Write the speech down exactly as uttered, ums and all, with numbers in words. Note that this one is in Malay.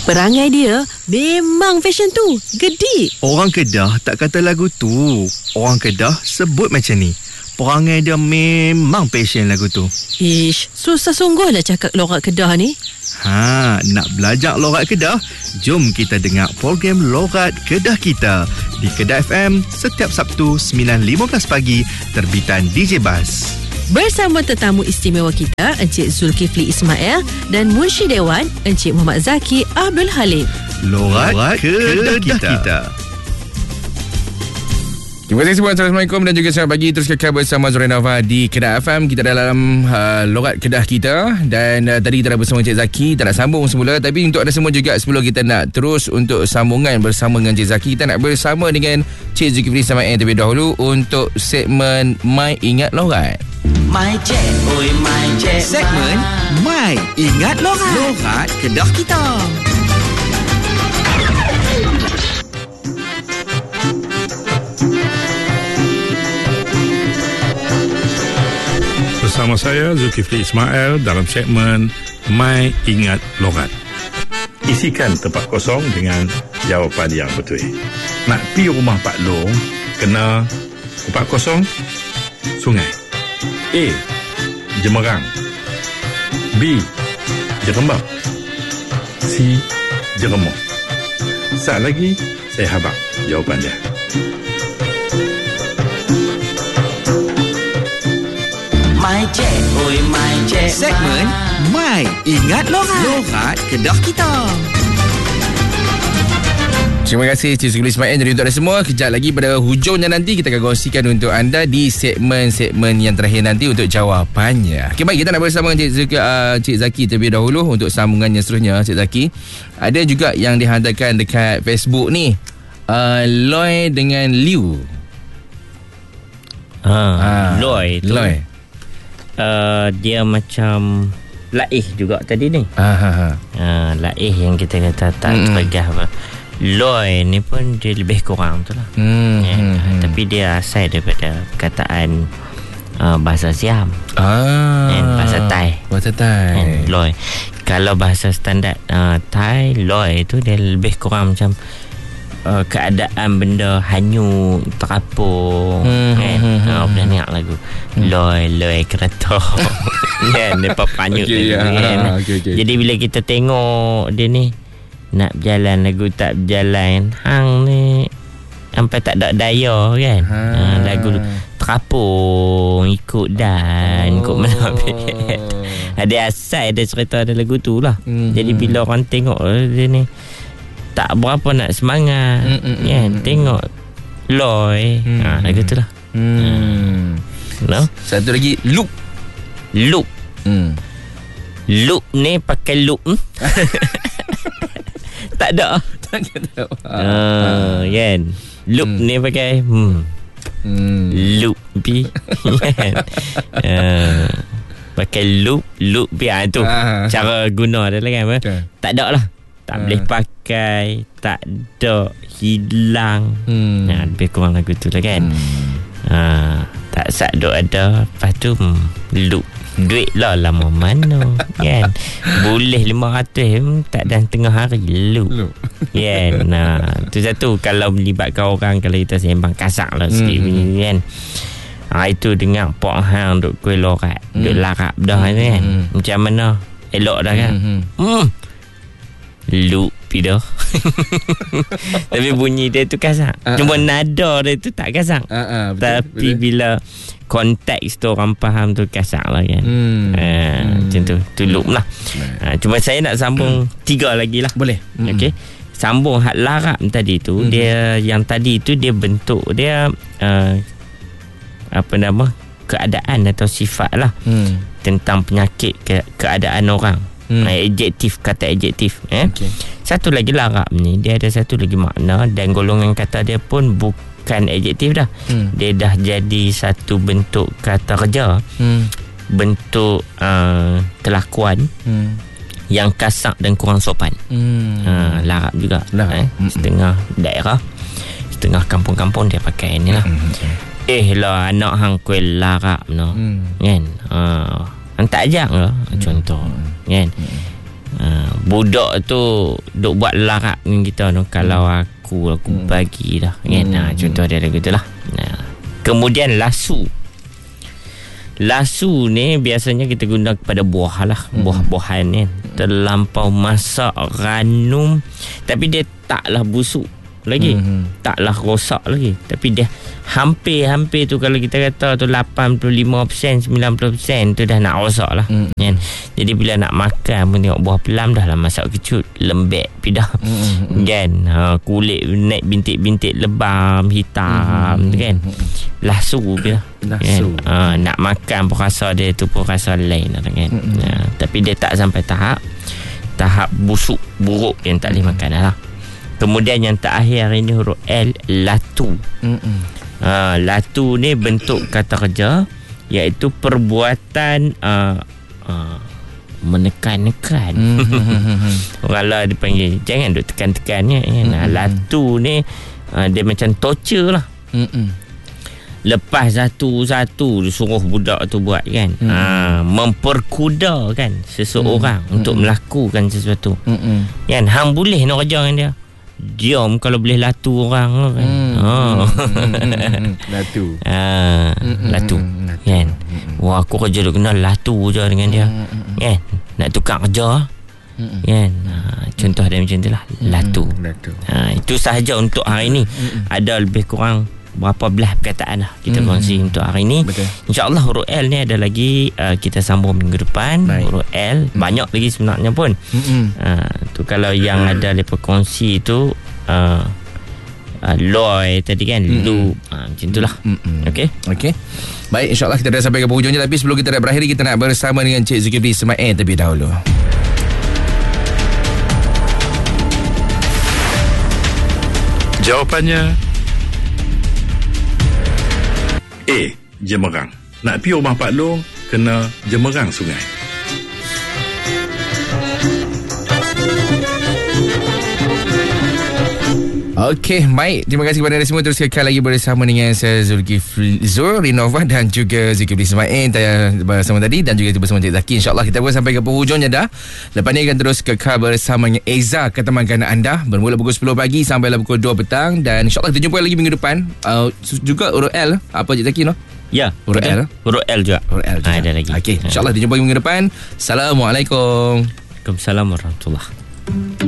Perangai dia memang fashion tu. Gedik. Orang Kedah tak kata lagu tu. Orang Kedah sebut macam ni. Perangai dia memang passion lagu tu. Ish, susah sungguh lah cakap lorat Kedah ni. Ha, nak belajar lorat Kedah? Jom kita dengar program Lorat Kedah Kita di Kedah F M setiap Sabtu sembilan lima belas pagi, terbitan D J Bas. Bersama tetamu istimewa kita, Encik Zulkifli Ismail dan Munshi Dewan, Encik Muhammad Zaki Abdul Halim. Lorat, Lorat Kedah, Kedah Kita, kita. Terima kasih semua. Assalamualaikum dan juga selamat pagi. Terus kekal bersama Zorenova di Kedah F M. Kita dalam uh, Lorat Kedah Kita. Dan uh, tadi kita dah bersama Cik Zaki. Tak nak sambung semula. Tapi untuk anda semua juga, sebelum kita nak terus untuk sambungan bersama dengan Cik Zaki, kita nak bersama dengan Cik Zulkifli Ismail terlebih dahulu untuk segmen My Ingat Lorat. My Cik, oi My Cik. Segmen My Ingat Lorat. Lorat Kedah Kita. Bersama saya Zulkifli Ismail dalam segmen My Ingat Lorat. Isikan tempat kosong dengan jawapan yang betul. Nak pi rumah Pak Long, kena tempat kosong sungai. A. Jemerang. B. Jerembab. C. Jeremuk. Saat lagi saya habaq jawapan dia. My Cik, oi My Cik. Segmen My Ingat Lorat. Lorat Kedah Kita. Terima kasih Cik Zulkifli Ismail. Jadi untuk anda semua, kejap lagi pada hujungnya nanti kita akan kongsikan untuk anda di segmen-segmen yang terakhir nanti untuk jawapannya. Okay, baik, kita nak bersama Cik Zaki, uh, Cik Zaki terlebih dahulu untuk sambungannya seterusnya. Cik Zaki, ada juga yang dihantarkan dekat Facebook ni, uh, Loy dengan Liu. Ha, Ha, Loy tu. Loy. Uh, dia macam Laih juga tadi ni. Ha, ha, ha. Uh, Laih yang kita kata tak Mm-mm. tergah apa. Loy ni pun dia lebih kurang tu lah. Hmm, Ya, hmm, hmm. Tapi dia asal daripada perkataan uh, bahasa Siam. Ah, And bahasa Thai. Bahasa Thai. And Loy. Kalau bahasa standard uh, Thai, Loy tu dia lebih kurang macam uh, keadaan benda hanyut, terapung. Hmm, Kan? hmm, hmm, Uh, hmm. pernah dengar lagu Loy, Loy kereta. Kan? Dia papanyut Okay, lagu ya. kan? Okay, okay. Jadi bila kita tengok dia ni, nak berjalan lagu tak berjalan, hang ni sampai tak ada daya kan. Ha. Ha, lagu terapung, ikut dan, ikut Oh. menapik. Ada asal ada cerita ada lagu tu lah. Hmm. Jadi bila orang tengok dia ni tak berapa nak semangat. Hmm, hmm, Kan? hmm, Tengok Loy. Hmm. Ha, lagu tu lah. Hmm. No? Satu lagi, Loop. Loop. Hmm. Loop ni pakai loop. Hmm? Tak ada. Tak kata. Ah, kan. Loop Hmm. ni pakai hmm. Hmm. Loop pi. Kan? Ah, pakai loop, loop pi ah tu. Ah. Cara guna dia lah kan. Apa? Okay. Tak ada lah. Tak Ah. boleh pakai, tak ada, hilang. Hmm. Nah, lebih kurang lagu tu lah kan. Hmm. Ah, tak sat duk ada. Lepas tu hmm, loop. Duit lah lama mana kan. Boleh lima ratus hmm, tak dalam tengah hari loop. Loop. Kan. Nah, tu satu kalau melibatkan orang, kalau kita sembang kasar lah sikit Hmm. bunyi kan. Ha, itu dengar Pok Hang duk kuih lorat, Hmm. duk larap dah Hmm. kan. Hmm. Macam mana? Elok dah kan. Hmm. Hmm. Loop pi dah. Tapi bunyi dia tu kasar. Ah, Cuma ah. nada dia tu tak kasar. Ah, ah, betul, Tapi betul. bila konteks tu orang faham tu kasar lah kan. Hmm. Ha, Hmm. macam tu. Tu loop lah. Ha, cuma saya nak sambung tiga lagi lah. Boleh. Hmm. Okey. Sambung hak larap tadi tu, Hmm. dia yang tadi tu dia bentuk dia uh, apa nama? Keadaan atau sifat lah. Hmm. Tentang penyakit ke, keadaan orang. Hmm. Ha, adjektif, kata adjektif eh. Okey. Satu lagi larap ni, dia ada satu lagi makna dan golongan kata dia pun bukan adjektif dah. Hmm. Dia dah jadi satu bentuk kata kerja, Hmm. bentuk uh, kelakuan Hmm. yang kasar dan kurang sopan. Hmm. Ha, larap juga Larap. eh. Mm-mm. Setengah daerah, setengah kampung-kampung dia pakai ni lah. Hmm. Eh lah anak hang kuih larap no. Hmm. Kan? Ha, hang tak ajak lah contoh. Kan? Ha, budak tu duk buat larak dengan kita tu. Kalau aku Aku hmm. bagi dah kan? Hmm. Ha, contoh dia lagu tu lah. Nah. Kemudian lasu. Lasu ni biasanya kita guna kepada buah lah. Hmm. Buah-buahan ni terlampau masak, ranum, tapi dia taklah busuk lagi, hmm. taklah rosak lagi, tapi dia hampir-hampir tu, kalau kita kata tu lapan puluh lima peratus sembilan puluh peratus tu dah nak rosak lah, hmm. kan? Jadi bila nak makan pun tengok buah pelam dah lah masak kecut, lembek pidah, hmm. kan? Ha, kulit naik bintik-bintik lebam hitam, hmm. kan? Lasu dia, lasu. Kan? Ha, nak makan pun rasa dia tu pun rasa lain lah, kan? Hmm. Ha, tapi dia tak sampai tahap tahap busuk buruk yang tak boleh hmm. makan dah lah. Kemudian yang terakhir ini huruf L, latu. Ha, latu ni bentuk kata kerja, iaitu perbuatan uh, uh, menekan-nekan. Orang lah dipanggil, jangan duk tekan-tekannya. Kan? Latu ni uh, dia macam torture lah. Lepas satu-satu suruh budak tu buat, kan? Mm. Ha, memperkudakan seseorang mm. untuk mm. melakukan sesuatu. Mm. Kan? Hang boleh nak kerja dengan dia. Diam kalau boleh latu orang, kan? Mm. Oh. Mm. Latu. Ha, latu. Mm. Kan? Mm. Wah, aku kerja duk kena latu je dengan dia. Mm. Kan? Nak tukar kerja. Mm. Kan? Ha, contoh dia macam tu lah. Latu. Mm. Latu. Ha, itu sahaja untuk hari ni. Mm. Ada lebih kurang berapa belah perkataan lah kita hmm. kongsi untuk hari ni. InsyaAllah huruf L ni ada lagi, uh, kita sambung minggu depan. Baik. Huruf L hmm. banyak lagi sebenarnya pun. hmm. uh, tu kalau yang hmm. ada lepas kongsi tu uh, uh, Loy tadi kan, hmm. Lu, uh, macam tu lah. hmm. Okay. Okay. Baik, insyaAllah kita dah sampai ke penghujungnya. Tapi sebelum kita dah berakhir, kita nak bersama dengan Cik Zulkifli Ismail terlebih dahulu. Jawapannya A, Jemerang. Nak pergi rumah Pak Long, kena jemerang sungai. Okey, baik. Terima kasih kepada anda semua. Terus kekal lagi bersama dengan saya Zulkifli Zul Rinova dan juga Zulkifli Ismail bersama tadi, dan juga bersama Cik Zaki. InsyaAllah kita pun sampai ke penghujungnya dah. Lepas ni akan terus kekal bersama dengan Eza ke teman kanak anda, bermula pukul sepuluh pagi sampai pukul dua petang. Dan insyaAllah kita jumpa lagi minggu depan. uh, Juga huruf L. Apa Cik Zaki no? Ya, huruf L. Huruf L juga. Huruf L juga. Ha, ada lagi. Okey, insyaAllah kita jumpa minggu depan. Assalamualaikum. Waalaikumsalam warahmatullahi.